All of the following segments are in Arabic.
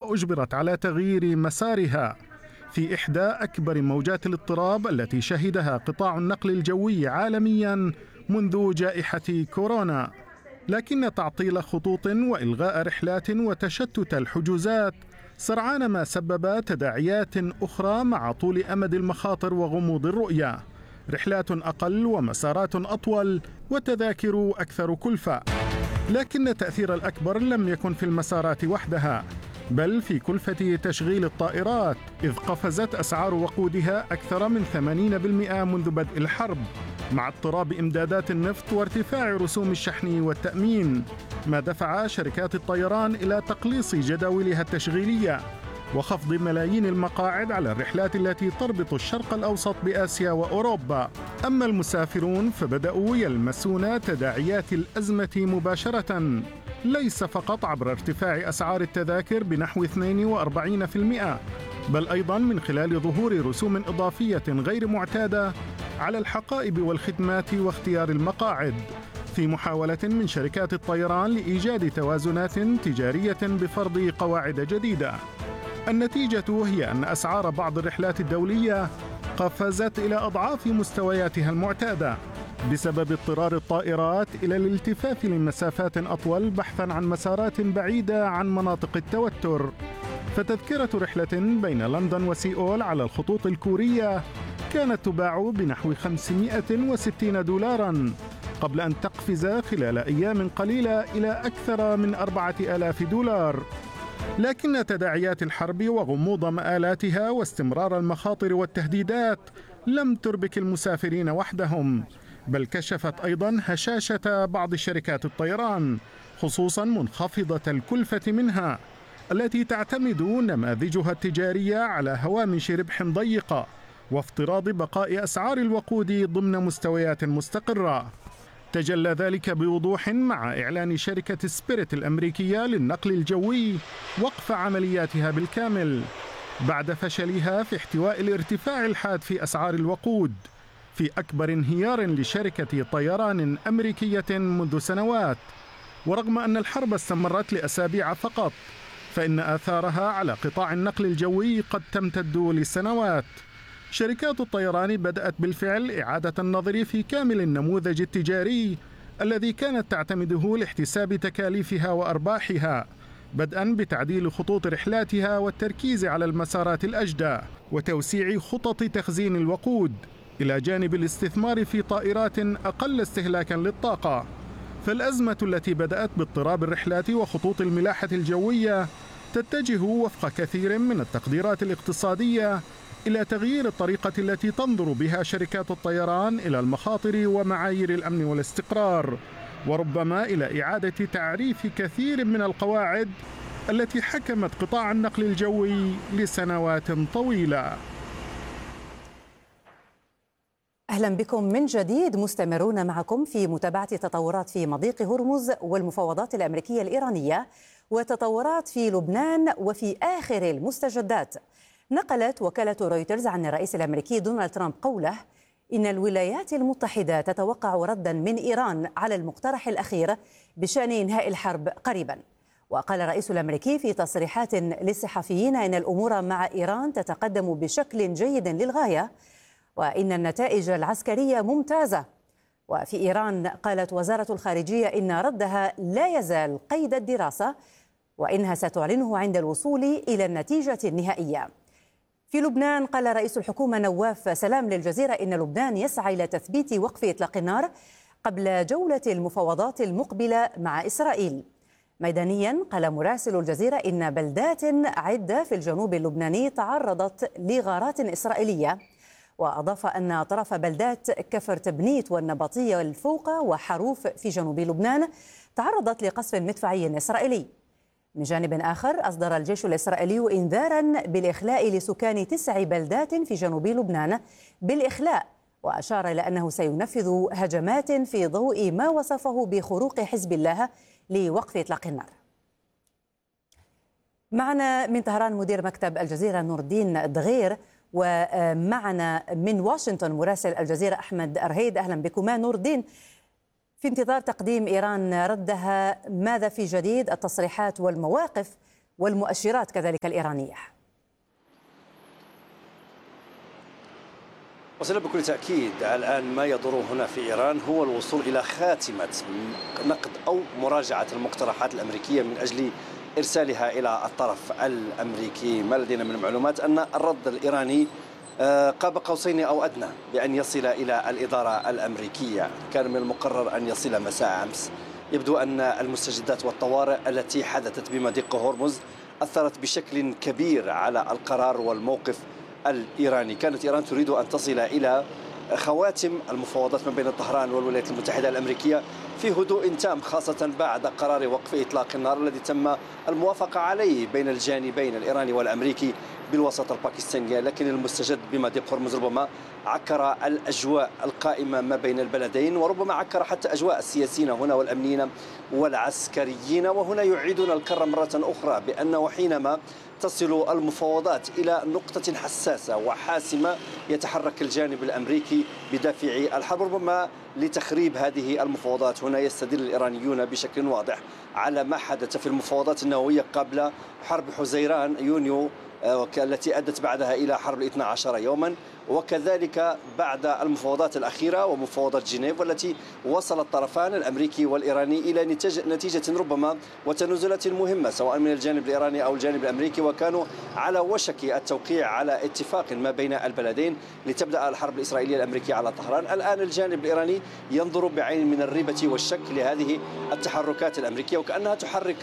وأجبرت على تغيير مسارها في إحدى أكبر موجات الاضطراب التي شهدها قطاع النقل الجوي عالمياً منذ جائحة كورونا. لكن تعطيل خطوط وإلغاء رحلات وتشتت الحجوزات سرعان ما سبب تداعيات أخرى مع طول أمد المخاطر وغموض الرؤية، رحلات أقل ومسارات أطول وتذاكر أكثر كلفة. لكن التأثير الأكبر لم يكن في المسارات وحدها، بل في كلفة تشغيل الطائرات، إذ قفزت أسعار وقودها أكثر من 80% منذ بدء الحرب، مع اضطراب إمدادات النفط وارتفاع رسوم الشحن والتأمين، ما دفع شركات الطيران إلى تقليص جداولها التشغيلية وخفض ملايين المقاعد على الرحلات التي تربط الشرق الأوسط بآسيا وأوروبا. أما المسافرون فبدأوا يلمسون تداعيات الأزمة مباشرة، ليس فقط عبر ارتفاع أسعار التذاكر بنحو 42%، بل أيضا من خلال ظهور رسوم إضافية غير معتادة على الحقائب والخدمات واختيار المقاعد، في محاولة من شركات الطيران لإيجاد توازنات تجارية بفرض قواعد جديدة. النتيجة هي أن أسعار بعض الرحلات الدولية قفزت إلى أضعاف مستوياتها المعتادة بسبب اضطرار الطائرات إلى الالتفاف لمسافات أطول بحثاً عن مسارات بعيدة عن مناطق التوتر. فتذكرة رحلة بين لندن وسيول على الخطوط الكورية كانت تباع بنحو 560 دولارا قبل أن تقفز خلال أيام قليلة إلى أكثر من 4000 دولار. لكن تداعيات الحرب وغموض مآلاتها واستمرار المخاطر والتهديدات لم تربك المسافرين وحدهم، بل كشفت أيضا هشاشة بعض شركات الطيران، خصوصا منخفضة الكلفة منها، التي تعتمد نماذجها التجارية على هوامش ربح ضيقة وافتراض بقاء أسعار الوقود ضمن مستويات مستقرة. تجلى ذلك بوضوح مع إعلان شركة سبيريت الأمريكية للنقل الجوي وقف عملياتها بالكامل بعد فشلها في احتواء الارتفاع الحاد في أسعار الوقود، في أكبر انهيار لشركة طيران أمريكية منذ سنوات. ورغم أن الحرب استمرت لأسابيع فقط، فإن آثارها على قطاع النقل الجوي قد تمتد لسنوات. شركات الطيران بدأت بالفعل إعادة النظر في كامل النموذج التجاري الذي كانت تعتمده لاحتساب تكاليفها وأرباحها، بدءا بتعديل خطوط رحلاتها والتركيز على المسارات الأجدى وتوسيع خطط تخزين الوقود، إلى جانب الاستثمار في طائرات أقل استهلاكا للطاقة. فالأزمة التي بدأت باضطراب الرحلات وخطوط الملاحة الجوية تتجه وفق كثير من التقديرات الاقتصادية إلى تغيير الطريقة التي تنظر بها شركات الطيران إلى المخاطر ومعايير الأمن والاستقرار، وربما إلى إعادة تعريف كثير من القواعد التي حكمت قطاع النقل الجوي لسنوات طويلة. أهلا بكم من جديد، مستمرون معكم في متابعة تطورات في مضيق هرمز والمفاوضات الأمريكية الإيرانية وتطورات في لبنان. وفي آخر المستجدات نقلت وكالة رويترز عن الرئيس الأمريكي دونالد ترامب قوله إن الولايات المتحدة تتوقع رداً من إيران على المقترح الأخير بشأن إنهاء الحرب قريباً. وقال الرئيس الأمريكي في تصريحات للصحفيين إن الأمور مع إيران تتقدم بشكل جيد للغاية وإن النتائج العسكرية ممتازة. وفي إيران قالت وزارة الخارجية إن ردها لا يزال قيد الدراسة وإنها ستعلنه عند الوصول إلى النتيجة النهائية. في لبنان قال رئيس الحكومة نواف سلام للجزيرة إن لبنان يسعى إلى تثبيت وقف إطلاق النار قبل جولة المفاوضات المقبلة مع إسرائيل. ميدانيا قال مراسل الجزيرة إن بلدات عدة في الجنوب اللبناني تعرضت لغارات إسرائيلية، وأضاف أن طرف بلدات كفر تبنيت والنبطية والفوقة وحروف في جنوب لبنان تعرضت لقصف مدفعي إسرائيلي. من جانب آخر أصدر الجيش الإسرائيلي إنذاراً بالإخلاء لسكان 9 بلدات في جنوب لبنان بالإخلاء، وأشار إلى أنه سينفذ هجمات في ضوء ما وصفه بخروق حزب الله لوقف إطلاق النار. معنا من طهران مدير مكتب الجزيرة نور الدين الدغير، ومعنا من واشنطن مراسل الجزيرة أحمد أرهيد. أهلا بكما نور الدين. في انتظار تقديم إيران ردها، ماذا في جديد التصريحات والمواقف والمؤشرات كذلك الإيرانية؟ وصل بكل تأكيد الآن ما يدور هنا في إيران هو الوصول إلى خاتمة نقد أو مراجعة المقترحات الأمريكية من أجل إرسالها إلى الطرف الأمريكي. ما لدينا من معلومات أن الرد الإيراني قاب قوسين أو أدنى بأن يصل إلى الإدارة الأمريكية. كان من المقرر أن يصل مساء أمس. يبدو أن المستجدات والطوارئ التي حدثت بمضيق هرمز أثرت بشكل كبير على القرار والموقف الإيراني. كانت إيران تريد أن تصل إلى خواتم المفاوضات ما بين طهران والولايات المتحدة الأمريكية في هدوء تام، خاصة بعد قرار وقف إطلاق النار الذي تم الموافقة عليه بين الجانبين الإيراني والأمريكي بالوسط الباكستاني. لكن المستجد بمضيق هرمز ربما عكر الأجواء القائمة ما بين البلدين، وربما عكر حتى أجواء السياسيين هنا والأمنيين والعسكريين. وهنا يعيدون الكرة مرة أخرى بأنه حينما تصل المفاوضات إلى نقطة حساسة وحاسمة يتحرك الجانب الأمريكي بدافع الحرب ربما لتخريب هذه المفاوضات. هنا يستدل الإيرانيون بشكل واضح على ما حدث في المفاوضات النووية قبل حرب حزيران يونيو التي أدت بعدها إلى حرب 12 يوما، وكذلك بعد المفاوضات الأخيرة ومفاوضات جنيف والتي وصل الطرفان الأمريكي والإيراني إلى نتيجة ربما وتنازلات مهمة سواء من الجانب الإيراني أو الجانب الأمريكي، وكانوا على وشك التوقيع على اتفاق ما بين البلدين لتبدأ الحرب الإسرائيلية الأمريكية على طهران. الآن الجانب الإيراني ينظر بعين من الريبة والشك لهذه التحركات الأمريكية، وكأنها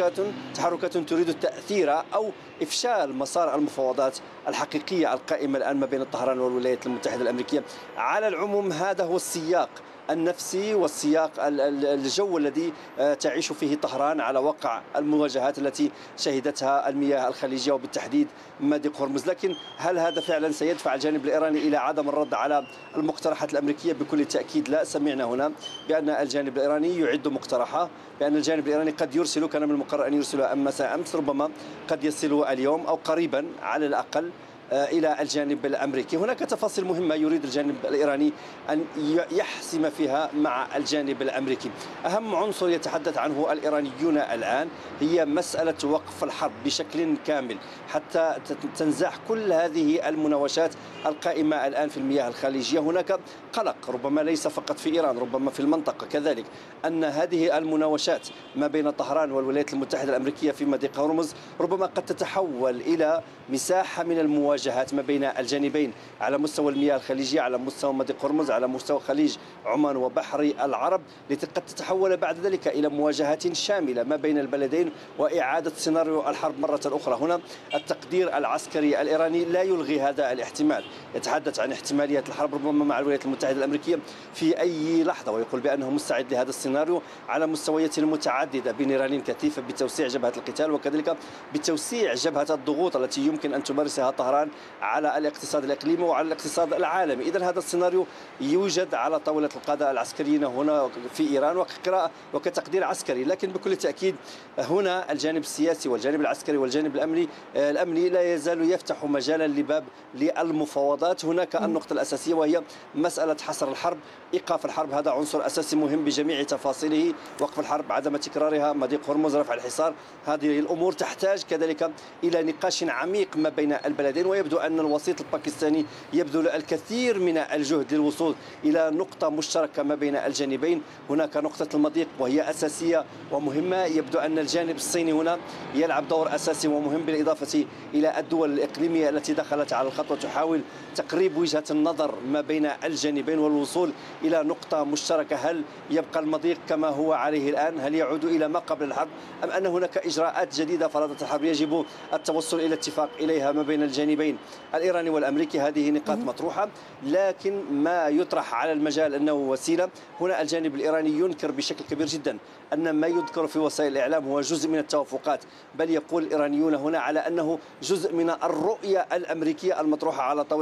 تحركات تريد التأثير أو إفشال مسار المفاوضات الحقيقية القائمة الآن ما بين طهران والولايات المتحدة الأمريكية. على العموم هذا هو السياق النفسي والسياق الجو الذي تعيش فيه طهران على وقع المواجهات التي شهدتها المياه الخليجية وبالتحديد مضيق هرمز. لكن هل هذا فعلا سيدفع الجانب الإيراني إلى عدم الرد على المقترحات الأمريكية؟ بكل تأكيد لا. سمعنا هنا بأن الجانب الإيراني يعد مقترحة، بأن الجانب الإيراني قد يرسل، كان من المقرر أن يرسلها مساء أمس، ربما قد يصل اليوم أو قريبا على الأقل إلى الجانب الأمريكي. هناك تفاصيل مهمة يريد الجانب الإيراني أن يحسم فيها مع الجانب الأمريكي. أهم عنصر يتحدث عنه الإيرانيون الآن هي مسألة وقف الحرب بشكل كامل حتى تنزاح كل هذه المناوشات القائمة الآن في المياه الخليجية. هناك قلق ربما ليس فقط في إيران، ربما في المنطقة كذلك، أن هذه المناوشات ما بين طهران والولايات المتحدة الأمريكية في مضيق هرمز ربما قد تتحول إلى مساحة من المواجهات ما بين الجانبين على مستوى المياه الخليجية، على مستوى مضيق هرمز، على مستوى خليج عمان وبحر العرب، قد تتحول بعد ذلك إلى مواجهات شاملة ما بين البلدين وإعادة سيناريو الحرب مرة أخرى. هنا التقدير العسكري الإيراني لا يلغي هذا الاحتمال، يتحدث عن احتمالية الحرب ربما مع الولايات المتحدة الأمريكية في أي لحظة، ويقول بأنه مستعد لهذا السيناريو على مستويات متعددة بنيران كثيفة بتوسيع جبهة القتال وكذلك بتوسيع جبهة الضغوط التي يمكن أن تمارسها طهران على الاقتصاد الإقليمي وعلى الاقتصاد العالمي. إذن هذا السيناريو يوجد على طاولة القادة العسكريين هنا في إيران وكقراءة وكتقدير عسكري، لكن بكل تأكيد هنا الجانب السياسي والجانب العسكري والجانب الأمني لا يزال يفتح مجالا لباب للمفاوضات. هناك النقطة الأساسية وهي مسألة حصر الحرب، إيقاف الحرب، هذا عنصر أساسي مهم بجميع تفاصيله، وقف الحرب، عدم تكرارها، مضيق هرمز، رفع الحصار، هذه الأمور تحتاج كذلك إلى نقاش عميق ما بين البلدين. ويبدو أن الوسيط الباكستاني يبذل الكثير من الجهد للوصول إلى نقطة مشتركة ما بين الجانبين. هناك نقطة المضيق وهي أساسية ومهمة، يبدو أن الجانب الصيني هنا يلعب دور أساسي ومهم بالإضافة إلى الدول الإقليمية التي دخلت على الخط وتحاول تقريب وجهة النظر ما بين الجانبين والوصول إلى نقطة مشتركة. هل يبقى المضيق كما هو عليه الآن؟ هل يعود إلى ما قبل الحرب؟ أم أن هناك إجراءات جديدة فرضت الحرب يجب التوصل إلى اتفاق إليها ما بين الجانبين الإيراني والأمريكي؟ هذه نقاط مطروحة، لكن ما يطرح على المجال أنه وسيلة. هنا الجانب الإيراني ينكر بشكل كبير جدا أن ما يذكر في وسائل الإعلام هو جزء من التوافقات، بل يقول الإيرانيون هنا على أنه جزء من الرؤية الأمريكية المطروحة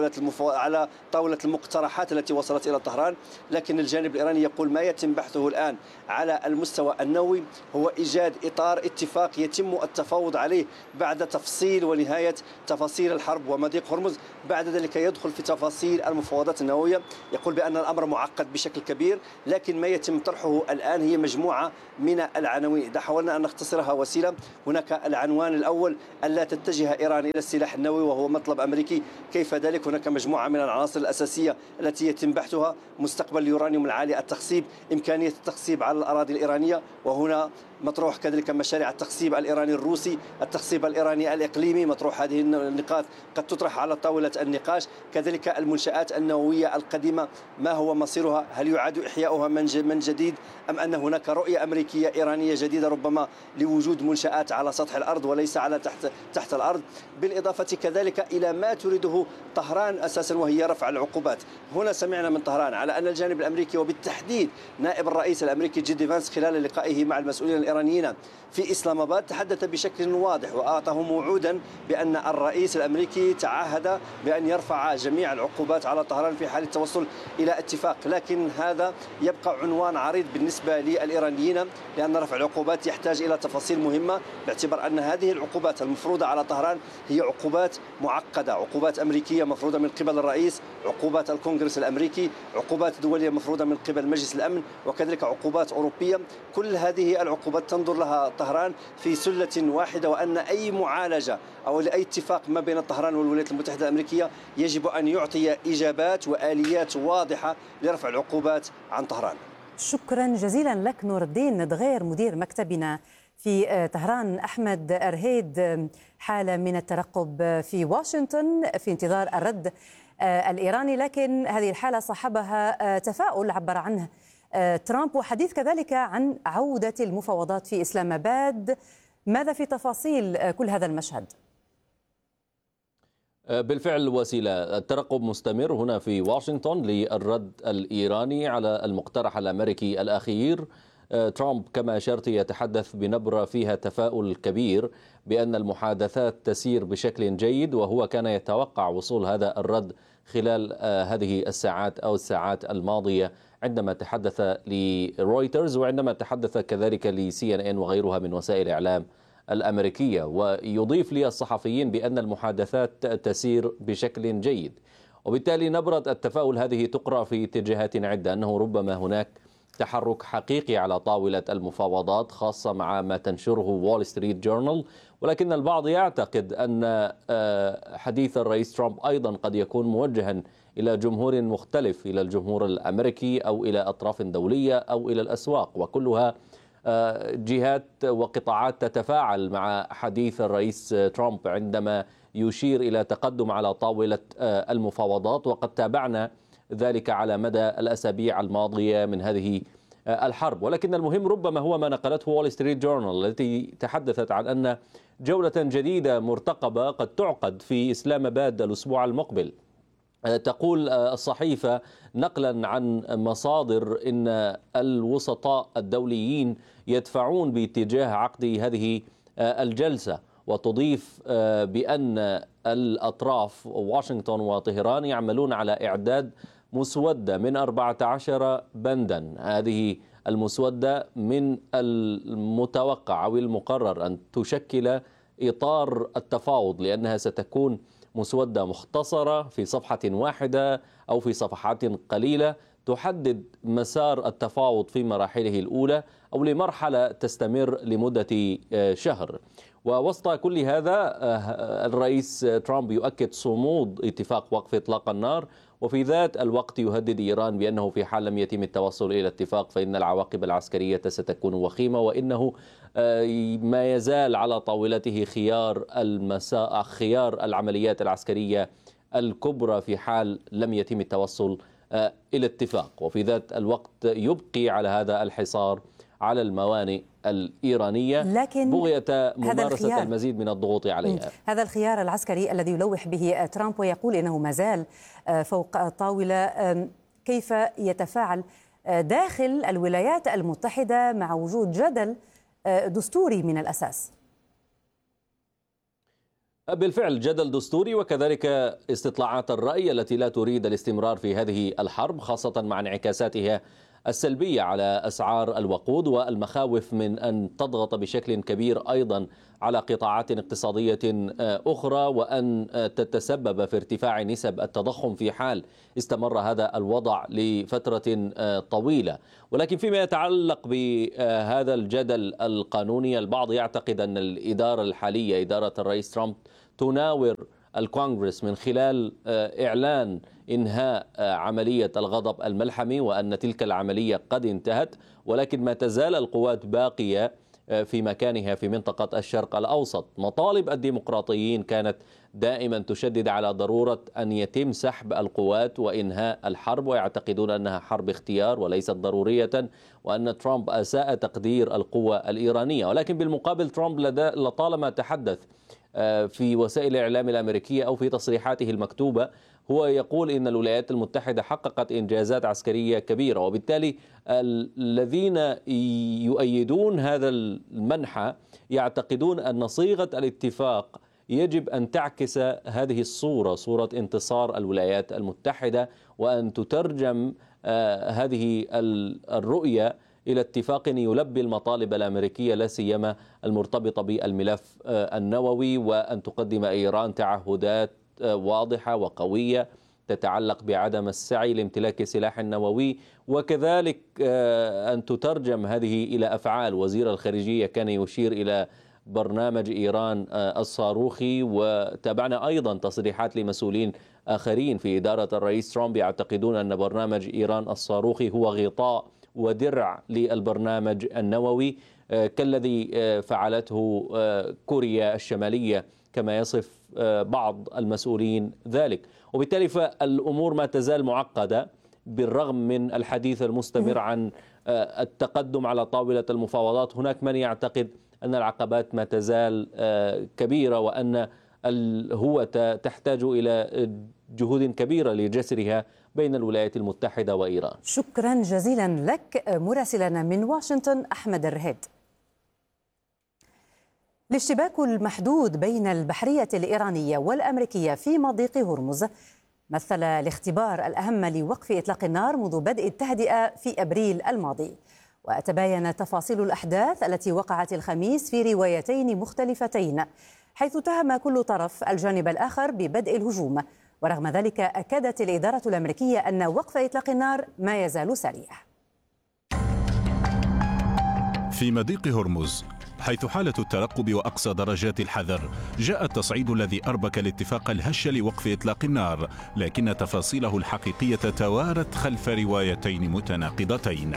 على طاولة المقترحات التي وصلت إلى طهران. لكن الجانب الإيراني يقول ما يتم بحثه الآن على المستوى النووي هو إيجاد إطار اتفاق يتم التفاوض عليه بعد تفصيل ونهاية تفاصيل الحرب ومضيق هرمز. بعد ذلك يدخل في تفاصيل المفاوضات النووية، يقول بأن الأمر معقد بشكل كبير، لكن ما يتم طرحه الآن هي مجموعة من العناوين. إذا حاولنا أن نختصرها وسيلة، هناك العنوان الأول ألا تتجه إيران إلى السلاح النووي وهو مطلب أمريكي. كيف ذلك؟ هناك مجموعة من العناصر الأساسية التي يتم بحثها: مستقبل اليورانيوم العالي التخصيب، إمكانية التخصيب على الأراضي الإيرانية، وهنا مطروح كذلك مشاريع التخصيب الإيراني الروسي، التخصيب الإيراني الإقليمي مطروح. هذه النقاط قد تطرح على طاولة النقاش. كذلك المنشآت النووية القديمة، ما هو مصيرها؟ هل يعاد إحياؤها من جديد، أم أن هناك رؤية أمريكية إيرانية جديدة ربما لوجود منشآت على سطح الأرض وليس على تحت الأرض؟ بالإضافة كذلك إلى ما تريده طهران أساسا وهي رفع العقوبات. هنا سمعنا من طهران على أن الجانب الأمريكي وبالتحديد نائب الرئيس الأمريكي جي دي فانس خلال لقائه مع المسؤولين الإيرانيين في إسلام آباد تحدث بشكل واضح وأعطاهم وعودا بأن الرئيس الأمريكي تعهد بأن يرفع جميع العقوبات على طهران في حال التوصل إلى اتفاق. لكن هذا يبقى عنوان عريض بالنسبة للإيرانيين، لأن رفع العقوبات يحتاج إلى تفاصيل مهمة، باعتبار أن هذه العقوبات المفروضة على طهران هي عقوبات معقدة، عقوبات أمريكية مفروضة من قبل الرئيس، عقوبات الكونغرس الأمريكي، عقوبات دولية مفروضة من قبل مجلس الأمن، وكذلك عقوبات أوروبية. كل هذه العقوبات تنظر لها طهران في سلة واحدة، وأن أي معالجة أو أي اتفاق ما بين طهران والولايات المتحدة الأمريكية يجب أن يعطي إجابات وآليات واضحة لرفع العقوبات عن طهران. شكرا جزيلا لك نور الدين دغير مدير مكتبنا في طهران. أحمد أرهيد، حالة من الترقب في واشنطن في انتظار الرد الإيراني، لكن هذه الحالة صاحبها تفاؤل عبر عنه ترامب، وحديث كذلك عن عودة المفاوضات في إسلام آباد. ماذا في تفاصيل كل هذا المشهد؟ بالفعل وسيلة، الترقب مستمر هنا في واشنطن للرد الإيراني على المقترح الأمريكي الأخير. ترامب كما أشرت يتحدث بنبرة فيها تفاؤل كبير بأن المحادثات تسير بشكل جيد، وهو كان يتوقع وصول هذا الرد خلال هذه الساعات أو الساعات الماضية، عندما تحدث لرويترز وعندما تحدث كذلك لCNN وغيرها من وسائل الإعلام الأمريكية. ويضيف لي الصحفيين بأن المحادثات تسير بشكل جيد، وبالتالي نبرة التفاؤل هذه تقرأ في اتجاهات عدة، أنه ربما هناك تحرك حقيقي على طاولة المفاوضات، خاصة مع ما تنشره وول ستريت جورنال. ولكن البعض يعتقد أن حديث الرئيس ترامب أيضا قد يكون موجها إلى جمهور مختلف، إلى الجمهور الأمريكي أو إلى أطراف دولية أو إلى الأسواق، وكلها جهات وقطاعات تتفاعل مع حديث الرئيس ترامب عندما يشير إلى تقدم على طاولة المفاوضات. وقد تابعنا ذلك على مدى الأسابيع الماضية من هذه الحرب. ولكن المهم ربما هو ما نقلته وول ستريت جورنال التي تحدثت عن أن جولة جديدة مرتقبة قد تعقد في إسلام آباد الأسبوع المقبل. تقول الصحيفة نقلا عن مصادر إن الوسطاء الدوليين يدفعون باتجاه عقد هذه الجلسة، وتضيف بأن الأطراف واشنطن وطهران يعملون على إعداد مسودة من 14 بندا. هذه المسودة من المتوقع أو المقرر أن تشكل إطار التفاوض، لأنها ستكون مسودة مختصرة في صفحة واحدة أو في صفحات قليلة تحدد مسار التفاوض في مراحله الأولى أو لمرحلة تستمر لمدة شهر. ووسط كل هذا الرئيس ترامب يؤكد صمود اتفاق وقف إطلاق النار، وفي ذات الوقت يهدد إيران بأنه في حال لم يتم التوصل إلى اتفاق فإن العواقب العسكرية ستكون وخيمة، وإنه ما يزال على طاولته خيار العمليات العسكرية الكبرى في حال لم يتم التوصل إلى اتفاق. وفي ذات الوقت يبقي على هذا الحصار على الموانئ الإيرانية، لكن بغية ممارسة المزيد من الضغوط عليها. هذا الخيار العسكري الذي يلوح به ترامب ويقول إنه ما زال فوق الطاولة، كيف يتفاعل داخل الولايات المتحدة مع وجود جدل دستوري من الأساس؟ بالفعل جدل دستوري، وكذلك استطلاعات الرأي التي لا تريد الاستمرار في هذه الحرب، خاصة مع انعكاساتها السلبية على أسعار الوقود والمخاوف من أن تضغط بشكل كبير أيضا على قطاعات اقتصادية أخرى، وأن تتسبب في ارتفاع نسب التضخم في حال استمر هذا الوضع لفترة طويلة. ولكن فيما يتعلق بهذا الجدل القانوني، البعض يعتقد أن الإدارة الحالية، إدارة الرئيس ترامب، تناور الكونغرس من خلال إعلان إنهاء عملية الغضب الملحمي، وأن تلك العملية قد انتهت، ولكن ما تزال القوات باقية في مكانها في منطقة الشرق الأوسط. مطالب الديمقراطيين كانت دائما تشدد على ضرورة أن يتم سحب القوات وإنهاء الحرب، ويعتقدون أنها حرب اختيار وليست ضرورية، وأن ترامب أساء تقدير القوة الإيرانية. ولكن بالمقابل ترامب لطالما تحدث في وسائل الإعلام الأمريكية أو في تصريحاته المكتوبة هو يقول إن الولايات المتحدة حققت إنجازات عسكرية كبيرة، وبالتالي الذين يؤيدون هذا المنحى يعتقدون أن صيغة الاتفاق يجب أن تعكس هذه الصورة، صورة انتصار الولايات المتحدة، وأن تترجم هذه الرؤية إلى اتفاق يلبي المطالب الأمريكية، لا سيما المرتبطة بالملف النووي، وأن تقدم إيران تعهدات واضحة وقوية تتعلق بعدم السعي لامتلاك سلاح نووي، وكذلك أن تترجم هذه إلى أفعال. وزير الخارجية كان يشير إلى برنامج إيران الصاروخي، وتابعنا أيضا تصريحات لمسؤولين آخرين في إدارة الرئيس ترامب يعتقدون أن برنامج إيران الصاروخي هو غطاء ودرع للبرنامج النووي كالذي فعلته كوريا الشمالية كما يصف بعض المسؤولين ذلك. وبالتالي فالأمور ما تزال معقدة بالرغم من الحديث المستمر عن التقدم على طاولة المفاوضات. هناك من يعتقد أن العقبات ما تزال كبيرة، وأن الهوة تحتاج إلى جهود كبيرة لجسرها بين الولايات المتحدة وإيران. شكرا جزيلا لك مراسلنا من واشنطن أحمد الرهيد. الاشتباك المحدود بين البحرية الإيرانية والأمريكية في مضيق هرمز مثل الاختبار الأهم لوقف إطلاق النار منذ بدء التهدئة في أبريل الماضي. وتباين تفاصيل الأحداث التي وقعت الخميس في روايتين مختلفتين، حيث تهم كل طرف الجانب الآخر ببدء الهجوم. ورغم ذلك أكدت الإدارة الأمريكية أن وقف إطلاق النار ما يزال سريع. في مضيق هرمز حيث حالة الترقب وأقصى درجات الحذر، جاء التصعيد الذي أربك الاتفاق الهش لوقف إطلاق النار، لكن تفاصيله الحقيقية توارت خلف روايتين متناقضتين.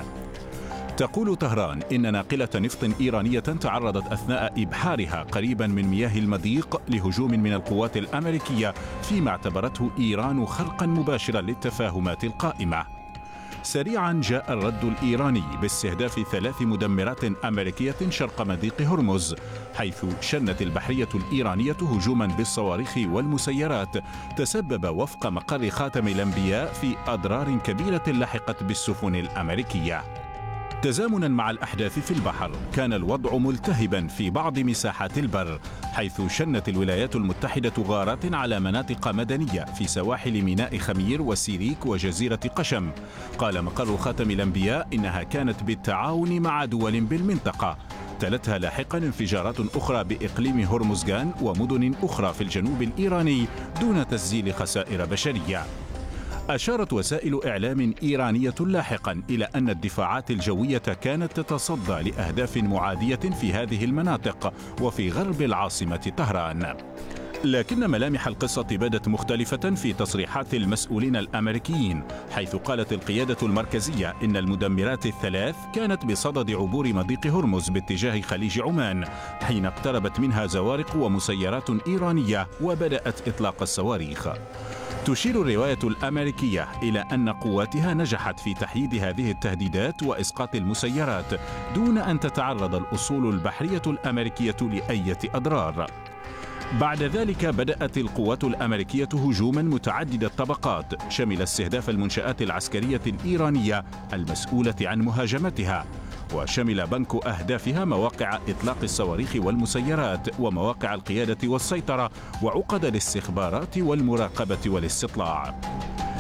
تقول طهران إن ناقلة نفط إيرانية تعرضت أثناء إبحارها قريبا من مياه المضيق لهجوم من القوات الأمريكية، فيما اعتبرته إيران خرقا مباشرا للتفاهمات القائمة. سريعا جاء الرد الإيراني باستهداف 3 مدمرات أمريكية شرق مضيق هرمز، حيث شنت البحرية الإيرانية هجوما بالصواريخ والمسيرات تسبب وفق مقر خاتم الأنبياء في أضرار كبيرة لحقت بالسفن الأمريكية. تزامنا مع الأحداث في البحر، كان الوضع ملتهبا في بعض مساحات البر، حيث شنت الولايات المتحدة غارات على مناطق مدنية في سواحل ميناء خمير وسيريك وجزيرة قشم. قال مقر خاتم الأنبياء إنها كانت بالتعاون مع دول بالمنطقة. تلتها لاحقا انفجارات أخرى بإقليم هرمزغان ومدن أخرى في الجنوب الإيراني دون تسجيل خسائر بشرية. أشارت وسائل إعلام إيرانية لاحقا إلى أن الدفاعات الجوية كانت تتصدى لأهداف معادية في هذه المناطق وفي غرب العاصمة طهران. لكن ملامح القصة بدت مختلفة في تصريحات المسؤولين الأمريكيين، حيث قالت القيادة المركزية إن المدمرات الثلاث كانت بصدد عبور مضيق هرمز باتجاه خليج عمان، حين اقتربت منها زوارق ومسيرات إيرانية وبدأت إطلاق الصواريخ. تشير الرواية الأمريكية إلى أن قواتها نجحت في تحييد هذه التهديدات وإسقاط المسيرات دون أن تتعرض الأصول البحرية الأمريكية لأي أضرار. بعد ذلك بدأت القوات الأمريكية هجوما متعدد الطبقات، شمل استهداف المنشآت العسكرية الإيرانية المسؤولة عن مهاجمتها، وشمل بنك أهدافها مواقع إطلاق الصواريخ والمسيرات ومواقع القيادة والسيطرة وعقد الاستخبارات والمراقبة والاستطلاع.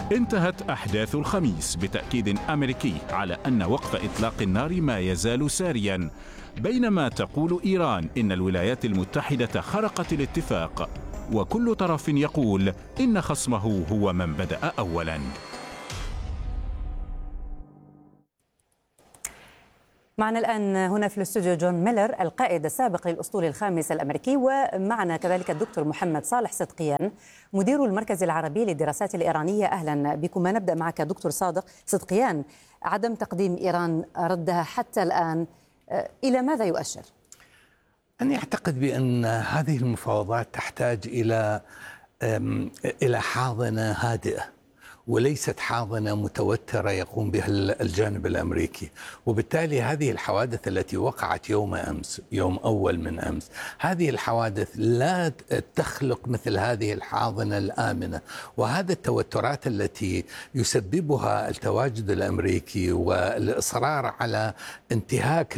انتهت أحداث الخميس بتأكيد أمريكي على أن وقف إطلاق النار ما يزال ساريا، بينما تقول إيران إن الولايات المتحدة خرقت الاتفاق، وكل طرف يقول إن خصمه هو من بدأ أولا. معنا الآن هنا في الاستوديو جون ميلر القائد السابق للأسطول الخامس الأمريكي، ومعنا كذلك الدكتور محمد صالح صدقيان مدير المركز العربي للدراسات الإيرانية. أهلا بكم. نبدأ معك دكتور صدقيان. عدم تقديم إيران ردها حتى الآن إلى ماذا يؤشر؟ أنا أعتقد بأن هذه المفاوضات تحتاج إلى حاضنة هادئة وليست حاضنة متوترة يقوم بها الجانب الأمريكي، وبالتالي هذه الحوادث التي وقعت يوم أمس، يوم أول من أمس، هذه الحوادث لا تخلق مثل هذه الحاضنة الآمنة، وهذا التوترات التي يسببها التواجد الأمريكي والإصرار على انتهاك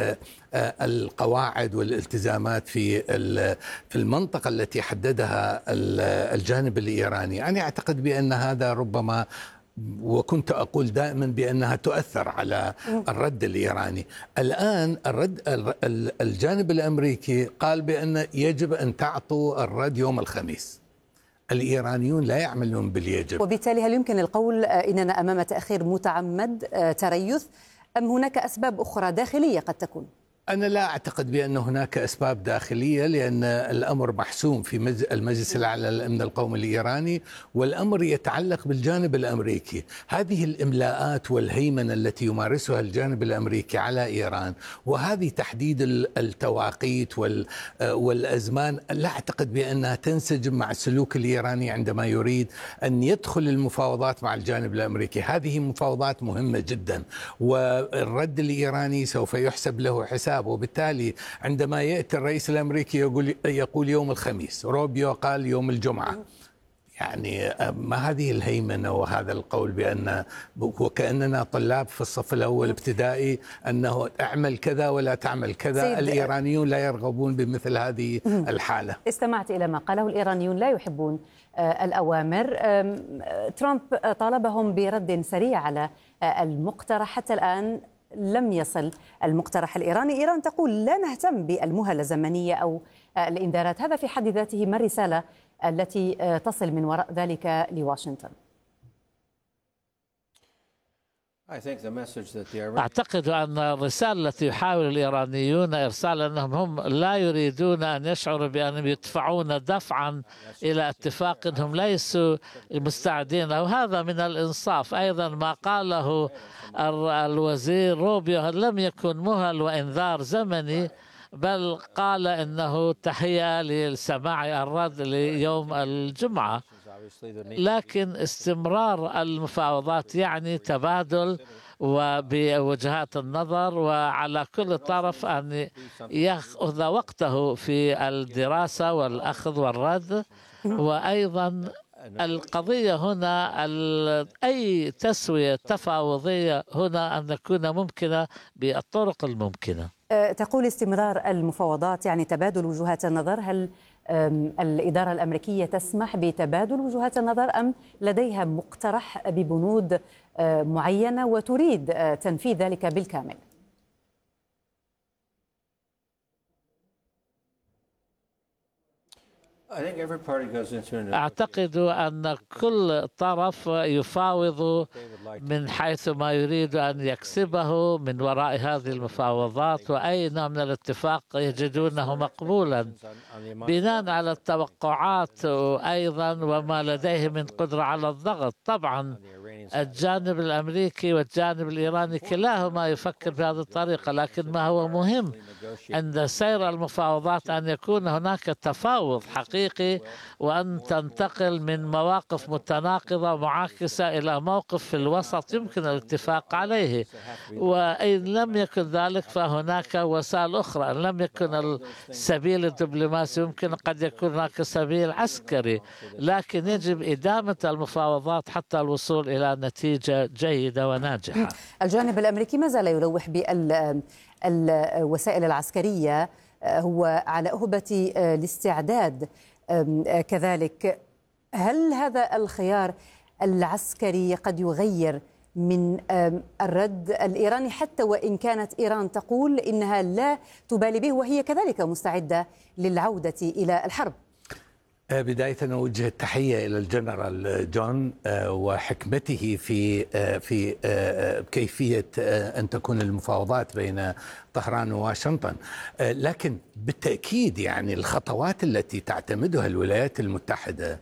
القواعد والالتزامات في المنطقة التي حددها الجانب الإيراني. أنا أعتقد بأن هذا ربما، وكنت أقول دائما بأنها تؤثر على الرد الإيراني. الآن الجانب الأمريكي قال بأن يجب أن تعطوا الرد يوم الخميس. الإيرانيون لا يعملون باليجب، وبالتالي هل يمكن القول إننا أمام تأخير متعمد تريث، أم هناك أسباب أخرى داخلية قد تكون؟ أنا لا أعتقد بأن هناك أسباب داخلية، لأن الأمر محسوم في المجلس الأعلى للأمن القومي الإيراني، والأمر يتعلق بالجانب الأمريكي. هذه الإملاءات والهيمنة التي يمارسها الجانب الأمريكي على إيران، وهذه تحديد التواقيت والأزمان، لا أعتقد بأنها تنسجم مع السلوك الإيراني عندما يريد أن يدخل المفاوضات مع الجانب الأمريكي. هذه مفاوضات مهمة جدا، والرد الإيراني سوف يحسب له حساب، وبالتالي عندما يأتي الرئيس الأمريكي يقول يوم الخميس، روبيو قال يوم الجمعة، يعني ما هذه الهيمنة وهذا القول بأن وكأننا طلاب في الصف الأول ابتدائي أنه اعمل كذا ولا تعمل كذا. الإيرانيون لا يرغبون بمثل هذه الحالة. استمعت إلى ما قاله، الإيرانيون لا يحبون الأوامر. ترامب طالبهم برد سريع على المقترح، حتى الآن لم يصل المقترح الإيراني. إيران تقول لا نهتم بالمهلة الزمنية أو الإنذارات. هذا في حد ذاته ما الرسالة التي تصل من وراء ذلك لواشنطن؟ أعتقد أن الرسالة التي يحاول الإيرانيون إرسال أنهم هم لا يريدون أن يشعروا بأنهم يدفعون دفعا إلى اتفاق هم ليسوا مستعدين، وهذا من الإنصاف. أيضا ما قاله الوزير روبيو لم يكن مهل وإنذار زمني، بل قال إنه تحية للسماع الرد ليوم الجمعة. لكن استمرار المفاوضات يعني تبادل وبوجهات النظر، وعلى كل طرف أن يأخذ وقته في الدراسة والأخذ والرد. وأيضا القضية هنا أي تسوية تفاوضية هنا أن تكون ممكنة بالطرق الممكنة. تقول استمرار المفاوضات يعني تبادل وجهات النظر. هل الإدارة الأمريكية تسمح بتبادل وجهات النظر، أم لديها مقترح ببنود معينة وتريد تنفيذ ذلك بالكامل؟ أعتقد أن كل طرف يفاوض من حيث ما يريد أن يكسبه من وراء هذه المفاوضات، وأي نوع من الاتفاق يجدونه مقبولا بناء على التوقعات أيضا وما لديه من قدرة على الضغط. طبعا الجانب الأمريكي والجانب الإيراني كلاهما يفكر بهذه الطريقة، لكن ما هو مهم عند سير المفاوضات أن يكون هناك تفاوض حقيقي، وأن تنتقل من مواقف متناقضة معاكسة إلى موقف في الوسط يمكن الاتفاق عليه. وإن لم يكن ذلك فهناك وسائل أخرى. إن لم يكن السبيل الدبلوماسي يمكن قد يكون هناك سبيل عسكري، لكن يجب إدامة المفاوضات حتى الوصول إلى نتيجة جيدة وناجحة. الجانب الأمريكي ما زال يلوح بالوسائل العسكرية، هو على أهبة الاستعداد كذلك. هل هذا الخيار العسكري قد يغير من الرد الإيراني، حتى وإن كانت إيران تقول إنها لا تبالي به وهي كذلك مستعدة للعودة إلى الحرب؟ بداية أوجه التحية إلى الجنرال جون وحكمته في كيفية أن تكون المفاوضات بين طهران وواشنطن، لكن بالتأكيد يعني الخطوات التي تعتمدها الولايات المتحدة